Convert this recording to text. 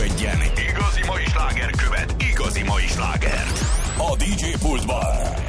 Egyen igazi mai sláger követ igazi mai slágert. A DJ pultban